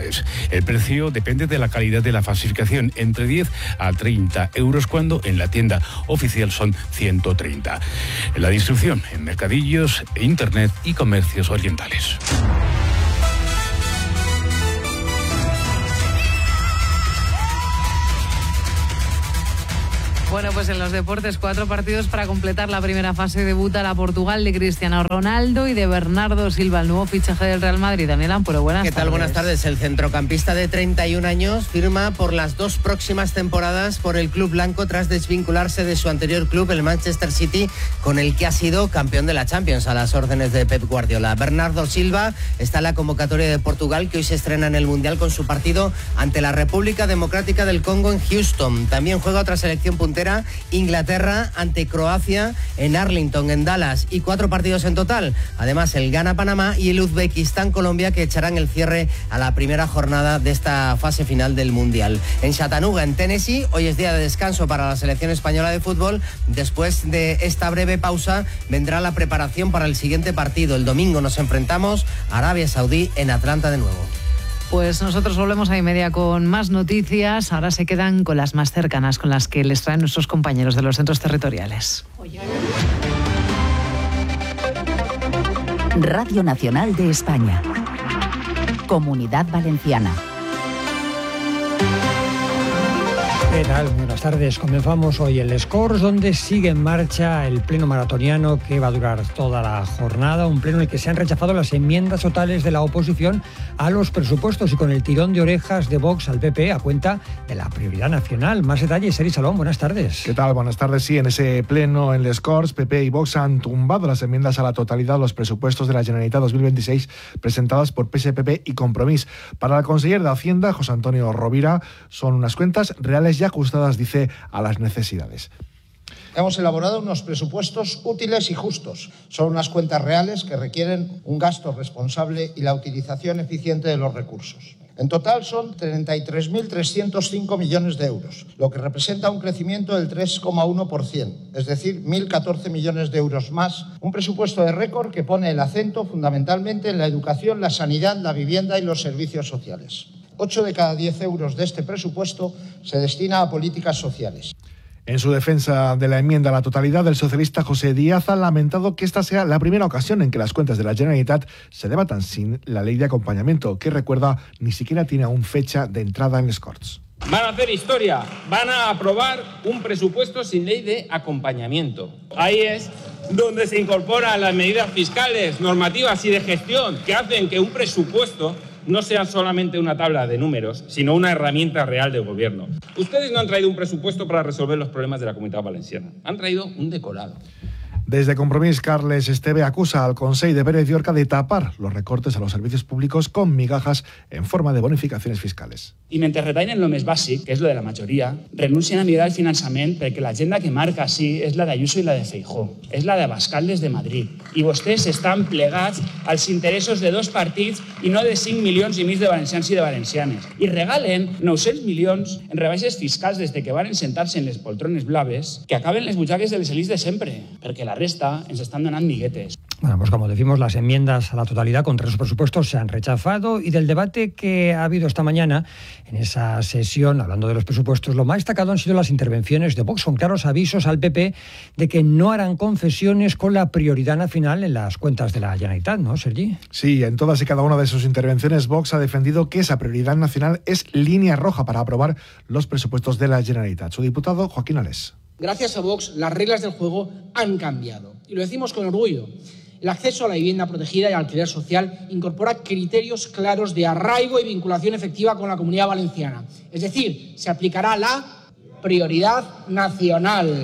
El precio depende de la calidad de la falsificación, entre diez a treinta euros, cuando en la tienda oficial son ciento treinta. La distribución en mercadillos, internet y comercios orientales. Bueno, pues en los deportes, cuatro partidos para completar la primera fase. Debuta la Portugal de Cristiano Ronaldo y de Bernardo Silva, el nuevo fichaje del Real Madrid. Daniel Ampuero, buenas tardes. ¿Qué tal? Buenas tardes. El centrocampista de treinta y un años firma por las dos próximas temporadas por el club blanco tras desvincularse de su anterior club, el Manchester City, con el que ha sido campeón de la Champions a las órdenes de Pep Guardiola. Bernardo Silva está en la convocatoria de Portugal, que hoy se estrena en el Mundial con su partido ante la República Democrática del Congo en Houston. También juega otra selección puntera, Inglaterra ante Croacia en Arlington, en Dallas, y cuatro partidos en total. Además, el Ghana-Panamá y el Uzbekistán-Colombia, que echarán el cierre a la primera jornada de esta fase final del Mundial. En Chattanooga, en Tennessee, hoy es día de descanso para la selección española de fútbol. Después de esta breve pausa vendrá la preparación para el siguiente partido. El domingo nos enfrentamos a Arabia Saudí en Atlanta de nuevo. Pues nosotros volvemos a y media con más noticias. Ahora se quedan con las más cercanas, con las que les traen nuestros compañeros de los centros territoriales. Radio Nacional de España. Comunidad Valenciana. ¿Qué tal? Buenas tardes. Comenzamos hoy el Scores, donde sigue en marcha el pleno maratoniano que va a durar toda la jornada. Un pleno en el que se han rechazado las enmiendas totales de la oposición a los presupuestos y con el tirón de orejas de Vox al P P a cuenta de la prioridad nacional. Más detalles, Eri Salón, buenas tardes. ¿Qué tal? Buenas tardes. Sí, en ese pleno en el Scores, P P y Vox han tumbado las enmiendas a la totalidad de los presupuestos de la Generalitat dos mil veintiséis presentadas por P S P P y Compromís. Para el conseller de Hacienda, José Antonio Rovira, son unas cuentas reales y ajustadas, dice, a las necesidades. Hemos elaborado unos presupuestos útiles y justos. Son unas cuentas reales que requieren un gasto responsable y la utilización eficiente de los recursos. En total son treinta y tres mil trescientos cinco millones de euros, lo que representa un crecimiento del tres coma uno por ciento, es decir, mil catorce millones de euros más. Un presupuesto de récord que pone el acento fundamentalmente en la educación, la sanidad, la vivienda y los servicios sociales. ocho de cada diez euros de este presupuesto se destina a políticas sociales. En su defensa de la enmienda a la totalidad, el socialista José Díaz ha lamentado que esta sea la primera ocasión en que las cuentas de la Generalitat se debatan sin la ley de acompañamiento, que, recuerda, ni siquiera tiene aún fecha de entrada en les Corts. Van a hacer historia, van a aprobar un presupuesto sin ley de acompañamiento. Ahí es donde se incorporan las medidas fiscales, normativas y de gestión que hacen que un presupuesto no sea solamente una tabla de números, sino una herramienta real de gobierno. Ustedes no han traído un presupuesto para resolver los problemas de la Comunidad Valenciana, han traído un decorado. Desde Compromís, Carles Esteve acusa al Consell de Pérez Llorca de tapar los recortes a los servicios públicos con migajas en forma de bonificaciones fiscales. I mentre retallen lo més bàsic, que és lo de la majoria, renuncien a mirar el finançament perquè l'agenda que marca sí és la d'Ayuso i la de Feijóo, és la de Abascal des de Madrid. I vostès estan plegats als interessos de dos partits i no de cinc milions i mig de valencians i de valencianes. I regalen nou-cents milions en rebaixes fiscals des de que van sentar-se en les poltrones blaves, que acaben les butxaques de les elites de sempre, perquè la resta ens estan donant miguetes. Bueno, pues como decimos, las enmiendas a la totalidad contra los presupuestos se han rechazado, y del debate que ha habido esta mañana en esa sesión, hablando de los presupuestos, lo más destacado han sido las intervenciones de Vox con claros avisos al P P de que no harán concesiones con la prioridad nacional en las cuentas de la Generalitat, ¿no, Sergi? Sí, en todas y cada una de sus intervenciones Vox ha defendido que esa prioridad nacional es línea roja para aprobar los presupuestos de la Generalitat. Su diputado, Joaquín Alés. Gracias a Vox, las reglas del juego han cambiado. Y lo decimos con orgullo. El acceso a la vivienda protegida y al alquiler social incorpora criterios claros de arraigo y vinculación efectiva con la Comunidad Valenciana. Es decir, se aplicará la prioridad nacional.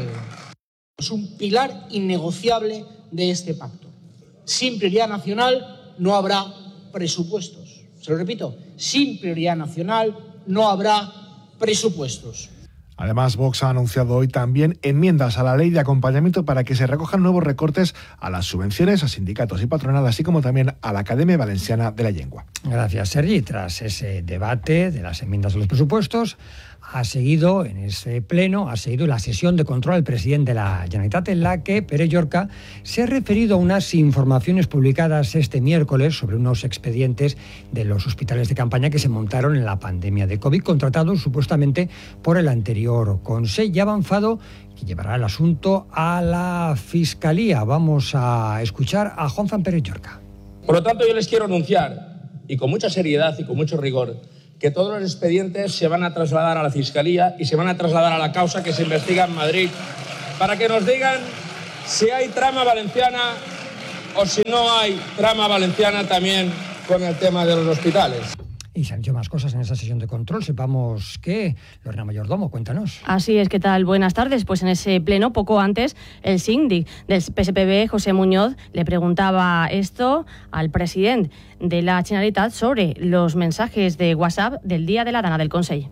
Es un pilar innegociable de este pacto. Sin prioridad nacional no habrá presupuestos. Se lo repito, sin prioridad nacional no habrá presupuestos. Además, Vox ha anunciado hoy también enmiendas a la ley de acompañamiento para que se recojan nuevos recortes a las subvenciones a sindicatos y patronal, así como también a la Academia Valenciana de la Llengua. Gracias, Sergi. Tras ese debate de las enmiendas a los presupuestos, ha seguido en ese pleno, ha seguido la sesión de control del presidente de la Generalitat, en la que Pere Llorca se ha referido a unas informaciones publicadas este miércoles sobre unos expedientes de los hospitales de campaña que se montaron en la pandemia de COVID, contratados supuestamente por el anterior Consell. Ya ha avanzado que llevará el asunto a la Fiscalía. Vamos a escuchar a Juanfran Pere Llorca. Por lo tanto, yo les quiero anunciar, y con mucha seriedad y con mucho rigor, que todos los expedientes se van a trasladar a la Fiscalía y se van a trasladar a la causa que se investiga en Madrid para que nos digan si hay trama valenciana o si no hay trama valenciana también con el tema de los hospitales. Y se han hecho más cosas en esa sesión de control. Sepamos qué. Lorena Mayordomo, cuéntanos. Así es, ¿qué tal? Buenas tardes. Pues en ese pleno, poco antes, el síndic del P S P B, José Muñoz, le preguntaba esto al presidente de la Generalitat sobre los mensajes de WhatsApp del día de la Dana del Consell.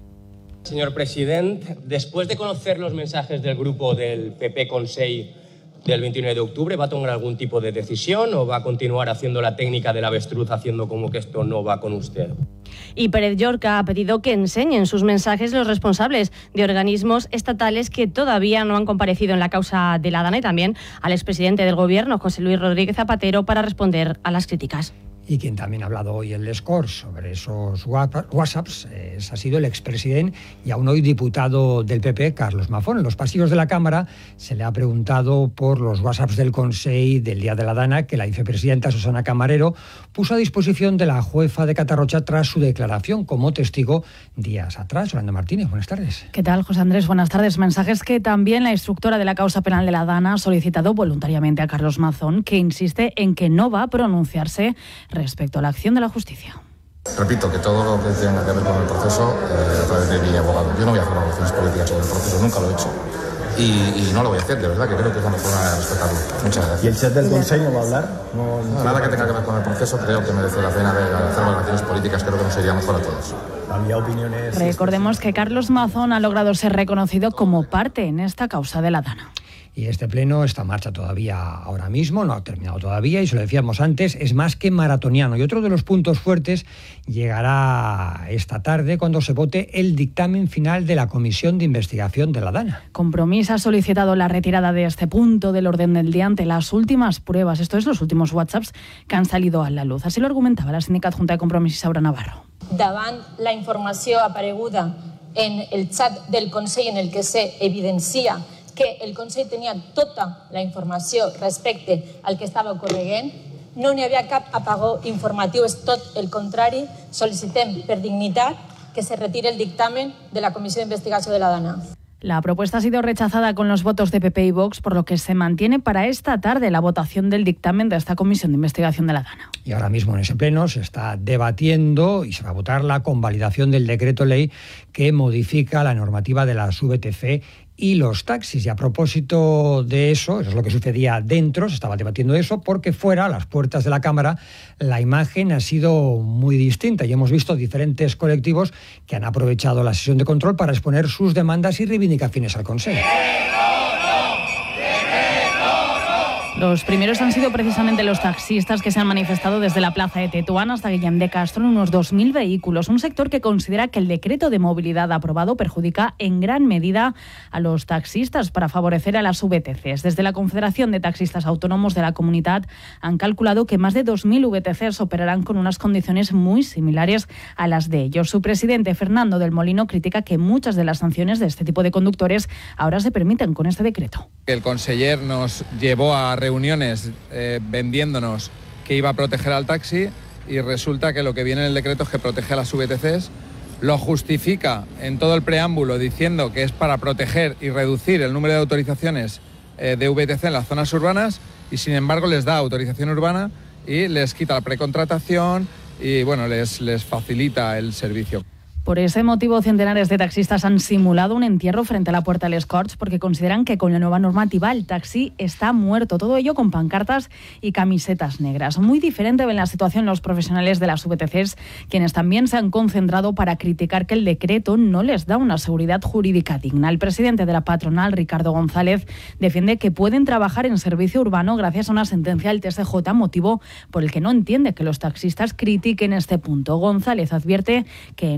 Señor presidente, después de conocer los mensajes del grupo del P P Consell del veintinueve de octubre, ¿va a tomar algún tipo de decisión o va a continuar haciendo la técnica del avestruz, haciendo como que esto no va con usted? Y Pérez Llorca ha pedido que enseñen sus mensajes los responsables de organismos estatales que todavía no han comparecido en la causa de la Dana, y también al expresidente del Gobierno, José Luis Rodríguez Zapatero, para responder a las críticas. Y quien también ha hablado hoy en Les Corts sobre esos WhatsApps es, ha sido el expresidente y aún hoy diputado del P P, Carlos Mazón. En los pasillos de la Cámara se le ha preguntado por los WhatsApps del Consell del día de la Dana, que la vicepresidenta Susana Camarero puso a disposición de la jueza de Catarrocha tras su declaración como testigo días atrás. Yolanda Martínez, buenas tardes. ¿Qué tal, José Andrés? Buenas tardes. Mensajes que también la instructora de la causa penal de la Dana ha solicitado voluntariamente a Carlos Mazón, que insiste en que no va a pronunciarse respecto a la acción de la justicia. Repito que todo lo que tenga que ver con el proceso, eh, a través de mi abogado. Yo no voy a hacer valoraciones políticas sobre el proceso, nunca lo he hecho. Y, y no lo voy a hacer, de verdad, que creo que es la mejor manera de respetarlo. Muchas gracias. ¿Y el chat del Consell no va a hablar? No, no, Nada que tenga que ver con el proceso, creo que merece la pena de hacer valoraciones políticas, creo que nos iría mejor a todos. Había opiniones... Recordemos que Carlos Mazón ha logrado ser reconocido como parte en esta causa de la Dana. Y este pleno está en marcha todavía ahora mismo, no ha terminado todavía, y se lo decíamos antes, es más que maratoniano. Y otro de los puntos fuertes llegará esta tarde cuando se vote el dictamen final de la Comisión de Investigación de la Dana. Compromís ha solicitado la retirada de este punto del orden del día ante las últimas pruebas, esto es, los últimos WhatsApps que han salido a la luz. Así lo argumentaba la síndica adjunta de Compromís, Isaura Navarro. Davant la informació apareguda en el chat del Consell, en el que se evidencia que el Consell tenia tota la informació respecte al que estava ocorreguent, no n'hi havia cap apagó informatiu, és tot el contrari. Sol·licitem per dignitat que se retire el dictamen de la Comissió d'Investigació de la Dana. La propuesta ha sido rechazada con los votos de P P y Vox, por lo que se mantiene para esta tarde la votación del dictamen de esta Comisión de Investigación de la Dana. Y ahora mismo en ese pleno se está debatiendo y se va a votar la convalidación del decreto ley que modifica la normativa de las V T C y los taxis. Y a propósito de eso, eso es lo que sucedía dentro, se estaba debatiendo eso, porque fuera, a las puertas de la Cámara, la imagen ha sido muy distinta y hemos visto diferentes colectivos que han aprovechado la sesión de control para exponer sus demandas y reivindicaciones al Consejo. Los primeros han sido precisamente los taxistas, que se han manifestado desde la plaza de Tetuán hasta Guillem de Castro en unos dos mil vehículos. Un sector que considera que el decreto de movilidad aprobado perjudica en gran medida a los taxistas para favorecer a las V T Cs. Desde la Confederación de Taxistas Autónomos de la Comunidad han calculado que más de dos mil V T Cs operarán con unas condiciones muy similares a las de ellos. Su presidente, Fernando del Molino, critica que muchas de las sanciones de este tipo de conductores ahora se permiten con este decreto. El conseller nos llevó a reuniones eh, vendiéndonos que iba a proteger al taxi y resulta que lo que viene en el decreto es que protege a las V T Cs, lo justifica en todo el preámbulo diciendo que es para proteger y reducir el número de autorizaciones eh, de V T C en las zonas urbanas y sin embargo les da autorización urbana y les quita la precontratación y bueno, les, les facilita el servicio. Por ese motivo, centenares de taxistas han simulado un entierro frente a la puerta de Les Corts porque consideran que con la nueva normativa el taxi está muerto. Todo ello con pancartas y camisetas negras. Muy diferente ven la situación los profesionales de las V T Cs, quienes también se han concentrado para criticar que el decreto no les da una seguridad jurídica digna. El presidente de la patronal, Ricardo González, defiende que pueden trabajar en servicio urbano gracias a una sentencia del T S J, motivo por el que no entiende que los taxistas critiquen este punto. González advierte que no descarta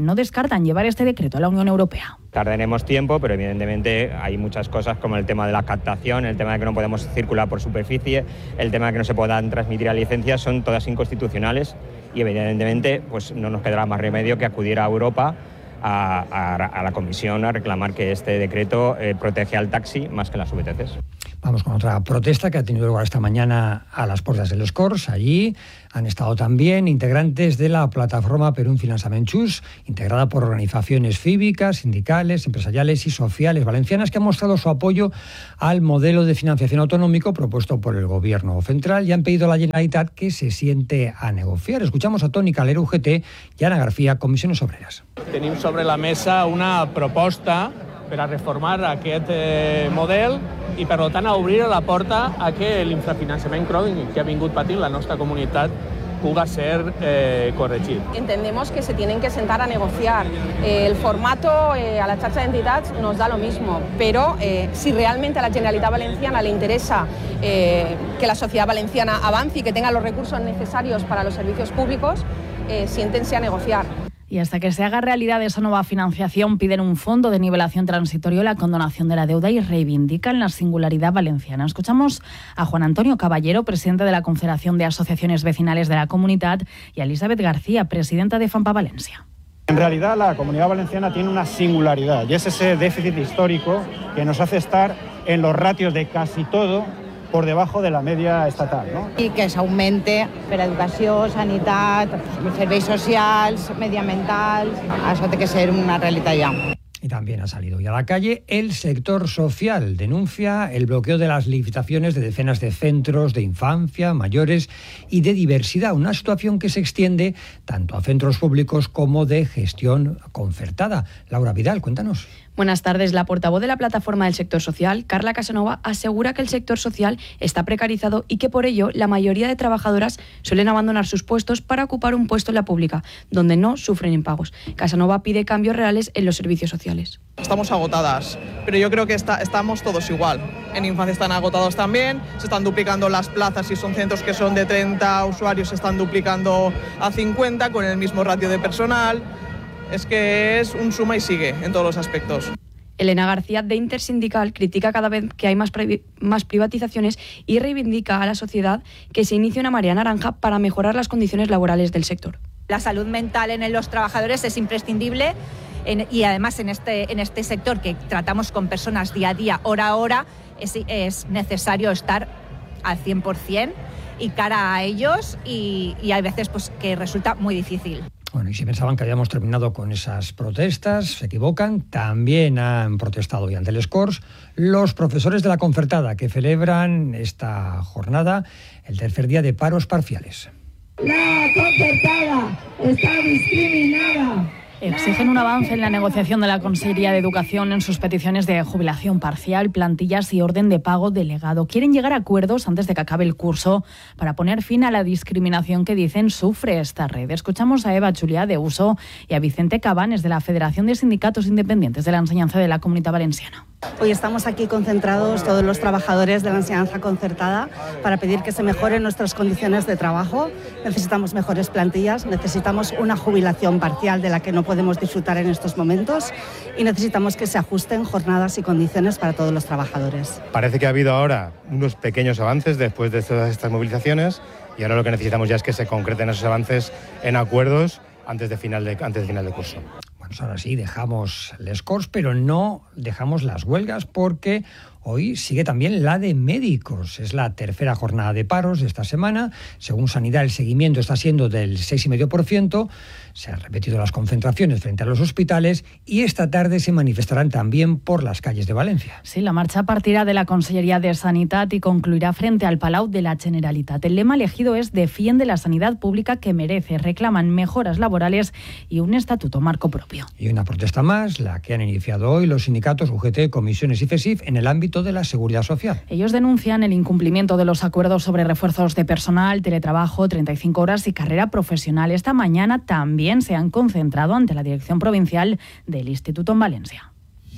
descartan llevar este decreto a la Unión Europea. Tardaremos tiempo, pero evidentemente hay muchas cosas como el tema de la captación, el tema de que no podemos circular por superficie, el tema de que no se puedan transmitir a licencias, son todas inconstitucionales y evidentemente pues no nos quedará más remedio que acudir a Europa, a, a, a la Comisión, a reclamar que este decreto eh, protege al taxi más que las V T Cs. Vamos con otra protesta que ha tenido lugar esta mañana a las puertas del Escorts. Allí han estado también integrantes de la plataforma Per un Finançament Just, integrada por organizaciones cívicas, sindicales, empresariales y sociales valencianas que han mostrado su apoyo al modelo de financiación autonómico propuesto por el Gobierno central y han pedido a la Generalitat que se siente a negociar. Escuchamos a Toni Calero, U G T, y Ana García, Comisiones Obreras. Tenim sobre la mesa una proposta per a reformar aquest eh, model i, per tant, a obrir la porta a que l'infrafinançament crònic que ha vingut patint la nostra comunitat puga ser eh, corregit. Entendemos que se tienen que sentar a negociar. Eh, el formato eh, a la xarxa de entidades nos da lo mismo, pero eh, si realmente a la Generalitat Valenciana le interesa eh, que la sociedad valenciana avance y que tenga los recursos necesarios para los servicios públicos, eh, siéntense a negociar. Y hasta que se haga realidad esa nueva financiación, piden un fondo de nivelación transitorio, la condonación de la deuda y reivindican la singularidad valenciana. Escuchamos a Juan Antonio Caballero, presidente de la Confederación de Asociaciones Vecinales de la Comunidad, y a Elizabeth García, presidenta de FAMPA Valencia. En realidad, la Comunidad Valenciana tiene una singularidad y es ese déficit histórico que nos hace estar en los ratios de casi todo por debajo de la media estatal, ¿no? I que s'augmente per educació, sanitat, serveis socials, mediambientals. Això té que ser una realitat ja. Y también ha salido hoy a la calle el sector social. Denuncia el bloqueo de las licitaciones de decenas de centros de infancia, mayores y de diversidad. Una situación que se extiende tanto a centros públicos como de gestión concertada. Laura Vidal, cuéntanos. Buenas tardes. La portavoz de la plataforma del sector social, Carla Casanova, asegura que el sector social está precarizado y que por ello la mayoría de trabajadoras suelen abandonar sus puestos para ocupar un puesto en la pública, donde no sufren impagos. Casanova pide cambios reales en los servicios sociales. Estamos agotadas, pero yo creo que está, estamos todos igual. En infancia están agotados también, se están duplicando las plazas, si son centros que son de treinta usuarios, se están duplicando a cincuenta con el mismo ratio de personal. Es que es un suma y sigue en todos los aspectos. Elena García, de Intersindical, critica cada vez que hay más, más privatizaciones y reivindica a la sociedad que se inicie una marea naranja para mejorar las condiciones laborales del sector. La salud mental en los trabajadores es imprescindible en, y además en este, en este sector que tratamos con personas día a día, hora a hora, es, es necesario estar al cien por ciento y cara a ellos y, y hay veces pues, que resulta muy difícil. Bueno, y si pensaban que habíamos terminado con esas protestas, se equivocan. También han protestado hoy ante el Escorts los profesores de la concertada que celebran esta jornada, el tercer día de paros parciales. La concertada está discriminada. Exigen un avance en la negociación de la Consellería de Educación en sus peticiones de jubilación parcial, plantillas y orden de pago delegado. Quieren llegar a acuerdos antes de que acabe el curso para poner fin a la discriminación que dicen sufre esta red. Escuchamos a Eva Juliá de Uso y a Vicente Cabanes de la Federación de Sindicatos Independientes de la Enseñanza de la Comunidad Valenciana. Hoy estamos aquí concentrados todos los trabajadores de la enseñanza concertada para pedir que se mejoren nuestras condiciones de trabajo. Necesitamos mejores plantillas, necesitamos una jubilación parcial de la que no podemos disfrutar en estos momentos y necesitamos que se ajusten jornadas y condiciones para todos los trabajadores. Parece que ha habido ahora unos pequeños avances después de todas estas movilizaciones y ahora lo que necesitamos ya es que se concreten esos avances en acuerdos antes de final de, antes de final de curso. Bueno, ahora sí, dejamos el Escorts, pero no dejamos las huelgas porque hoy sigue también la de médicos. Es la tercera jornada de paros de esta semana. Según Sanidad, el seguimiento está siendo del seis coma cinco por ciento. Se han repetido las concentraciones frente a los hospitales y esta tarde se manifestarán también por las calles de Valencia. Sí, la marcha partirá de la Consellería de Sanitat y concluirá frente al Palau de la Generalitat. El lema elegido es Defiende la sanidad pública que merece. Reclaman mejoras laborales y un estatuto marco propio. Y una protesta más, la que han iniciado hoy los sindicatos U G T, comisiones y FESIF en el ámbito de la seguridad social. Ellos denuncian el incumplimiento de los acuerdos sobre refuerzos de personal, teletrabajo, treinta y cinco horas y carrera profesional. Esta mañana también se han concentrado ante la dirección provincial del Instituto en Valencia.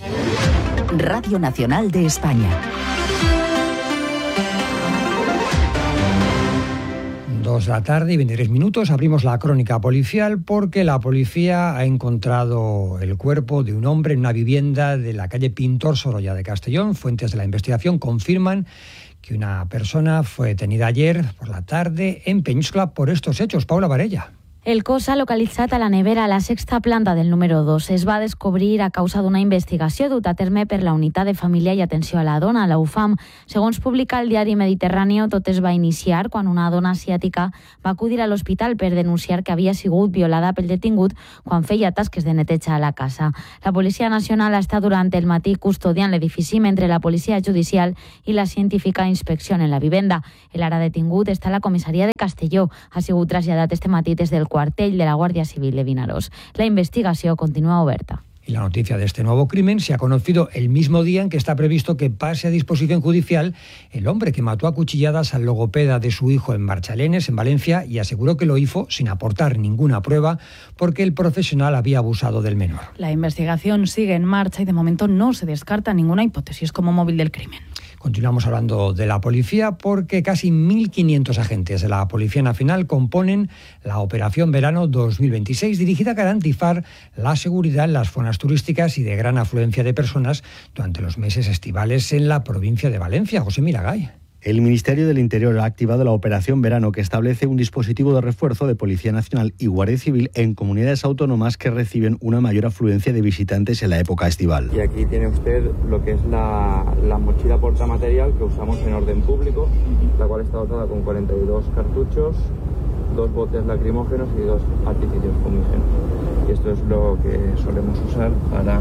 Radio Nacional de España. dos de la tarde y veintitrés minutos. Abrimos la crónica policial porque la policía ha encontrado el cuerpo de un hombre en una vivienda de la calle Pintor Sorolla de Castellón. Fuentes de la investigación confirman que una persona fue detenida ayer por la tarde en Peñíscola por estos hechos. Paula Varella. El cos ha localitzat a la nevera a la sexta planta del número dos. Es va descobrir a causa d'una investigació duta a terme per la Unitat de Família i Atenció a la Dona, la U F A M. Segons publica el diari Mediterráneo, tot es va iniciar quan una dona asiàtica va acudir a l'hospital per denunciar que havia sigut violada pel detingut quan feia tasques de neteja a la casa. La Policia Nacional està durant el matí custodiant l'edifici mentre la Policia Judicial i la científica inspeccionen la vivenda. El ara detingut està a la comissaria de Castelló. Ha sigut traslladat este matí des del cuartel de la Guardia Civil de Vinaròs. La investigació continúa oberta. Y la noticia de este nuevo crimen se ha conocido el mismo día en que está previsto que pase a disposición judicial el hombre que mató a cuchilladas al logopeda de su hijo en Marchalenes, en Valencia, y aseguró que lo hizo sin aportar ninguna prueba porque el profesional había abusado del menor. La investigación sigue en marcha y de momento no se descarta ninguna hipótesis como móvil del crimen. Continuamos hablando de la policía porque casi mil quinientos agentes de la Policía Nacional componen la Operación Verano dos mil veintiséis, dirigida a garantizar la seguridad en las zonas turísticas y de gran afluencia de personas durante los meses estivales en la provincia de Valencia. José Miragay. El Ministerio del Interior ha activado la Operación Verano, que establece un dispositivo de refuerzo de Policía Nacional y Guardia Civil en comunidades autónomas que reciben una mayor afluencia de visitantes en la época estival. Y aquí tiene usted lo que es la, la mochila portamaterial que usamos en orden público, la cual está dotada con cuarenta y dos cartuchos, dos botes lacrimógenos y dos artificios fumígenos. Y esto es lo que solemos usar para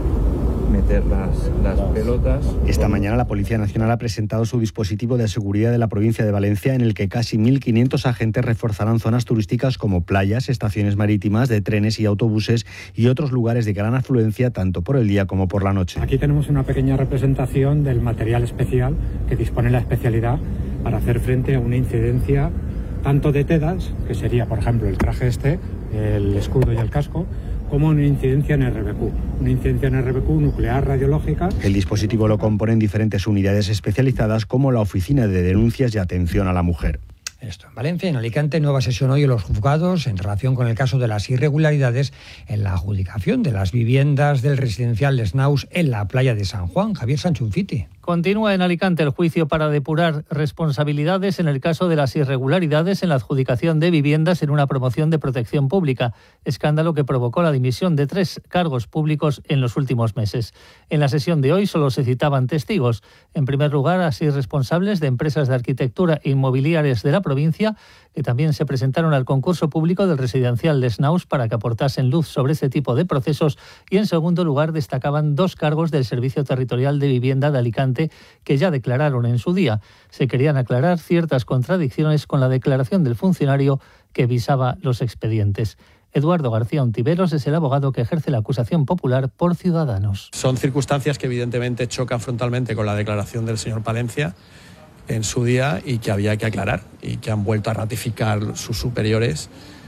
meter las, las pelotas. Esta mañana la Policía Nacional ha presentado su dispositivo de seguridad de la provincia de Valencia, en el que casi mil quinientos agentes reforzarán zonas turísticas como playas, estaciones marítimas, de trenes y autobuses y otros lugares de gran afluencia tanto por el día como por la noche. Aquí tenemos una pequeña representación del material especial que dispone la especialidad para hacer frente a una incidencia tanto de TEDAS, que sería por ejemplo el traje este, el escudo y el casco, como una incidencia en R B Q, una incidencia en R B Q nuclear radiológica. El dispositivo lo componen diferentes unidades especializadas como la Oficina de Denuncias y Atención a la Mujer. Esto en Valencia. En Alicante, nueva sesión hoy en los juzgados en relación con el caso de las irregularidades en la adjudicación de las viviendas del residencial Les Naus en la playa de San Juan. Javier Sanchunfiti. Continúa en Alicante el juicio para depurar responsabilidades en el caso de las irregularidades en la adjudicación de viviendas en una promoción de protección pública, escándalo que provocó la dimisión de tres cargos públicos en los últimos meses. En la sesión de hoy solo se citaban testigos. En primer lugar, a seis responsables de empresas de arquitectura e inmobiliarias de la provincia, que también se presentaron al concurso público del residencial Les Naus para que aportasen luz sobre este tipo de procesos, y en segundo lugar destacaban dos cargos del Servicio Territorial de Vivienda de Alicante que ya declararon en su día. Se querían aclarar ciertas contradicciones con la declaración del funcionario que visaba los expedientes. Eduardo García Ontiveros es el abogado que ejerce la acusación popular por Ciudadanos. Son circunstancias que evidentemente chocan frontalmente con la declaración del señor Palencia en su día y que había que aclarar y que han vuelto a ratificar sus superiores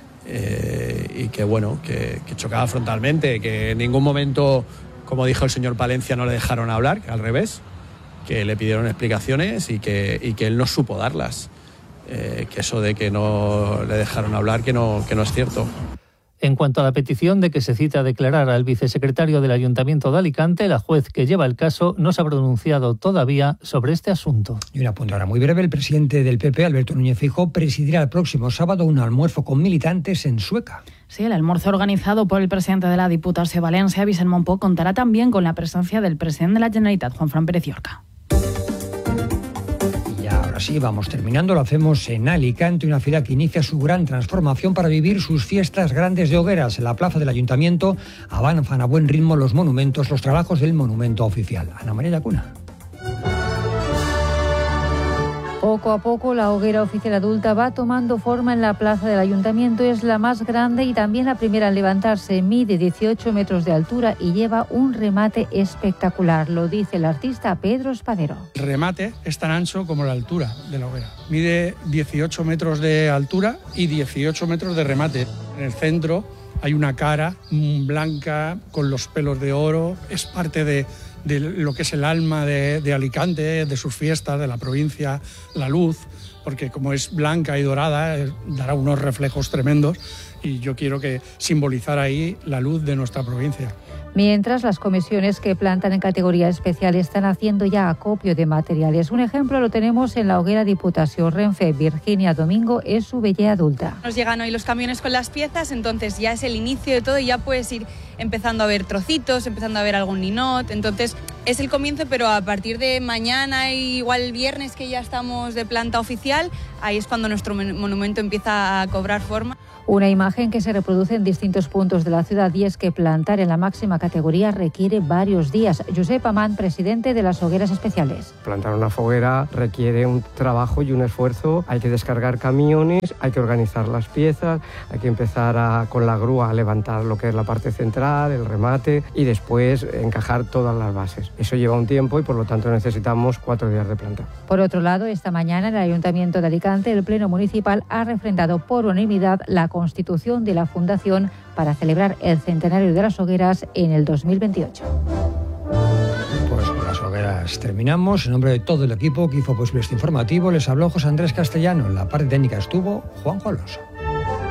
eh, y que bueno, que, que chocaba frontalmente, que en ningún momento, como dijo el señor Palencia, no le dejaron hablar, que al revés, que le pidieron explicaciones y que, y que él no supo darlas, eh, que eso de que no le dejaron hablar, que no, que no es cierto. En cuanto a la petición de que se cite a declarar al vicesecretario del Ayuntamiento de Alicante, la juez que lleva el caso no se ha pronunciado todavía sobre este asunto. Y un apunte ahora muy breve. El presidente del P P, Alberto Núñez Feijóo, presidirá el próximo sábado un almuerzo con militantes en Sueca. Sí, el almuerzo organizado por el presidente de la Diputación de Valencia, Vicent Monpó, contará también con la presencia del presidente de la Generalitat, Juanfran Pérez Llorca. Ahora sí, vamos terminando. Lo hacemos en Alicante, una ciudad que inicia su gran transformación para vivir sus fiestas grandes de hogueras. En la plaza del Ayuntamiento avanzan a buen ritmo los monumentos, los trabajos del monumento oficial. Ana María Lacuna. Poco a poco la hoguera oficial adulta va tomando forma en la plaza del Ayuntamiento. Es la más grande y también la primera en levantarse. Mide dieciocho metros de altura y lleva un remate espectacular. Lo dice el artista Pedro Espadero. El remate es tan ancho como la altura de la hoguera. Mide dieciocho metros de altura y dieciocho metros de remate. En el centro hay una cara blanca con los pelos de oro. Es parte de... de lo que es el alma de, de Alicante, de sus fiestas, de la provincia, la luz, porque como es blanca y dorada, eh, dará unos reflejos tremendos y yo quiero que simbolizar ahí la luz de nuestra provincia. Mientras, las comisiones que plantan en categoría especial están haciendo ya acopio de materiales. Un ejemplo lo tenemos en la hoguera Diputació Renfe. Virginia Domingo es su bellé adulta. Nos llegan hoy los camiones con las piezas, entonces ya es el inicio de todo y ya puedes ir empezando a ver trocitos, empezando a ver algún ninot. Entonces es el comienzo, pero a partir de mañana y igual el viernes, que ya estamos de planta oficial, ahí es cuando nuestro monumento empieza a cobrar forma. Una imagen que se reproduce en distintos puntos de la ciudad, y es que plantar en la máxima categoría requiere varios días. Josep Amant, presidente de las hogueras especiales. Plantar una foguera requiere un trabajo y un esfuerzo. Hay que descargar camiones, hay que organizar las piezas, hay que empezar a, con la grúa a levantar lo que es la parte central, el remate, y después encajar todas las bases. Eso lleva un tiempo y por lo tanto necesitamos cuatro días de planta. Por otro lado, esta mañana en el Ayuntamiento de Alicante, el Pleno Municipal ha refrendado por unanimidad la constitución de la Fundación para celebrar el centenario de las hogueras en el dos mil veintiocho. Pues con las hogueras terminamos. En nombre de todo el equipo que hizo posible este informativo, les habló José Andrés Castellano. En la parte técnica estuvo Juanjo Alonso.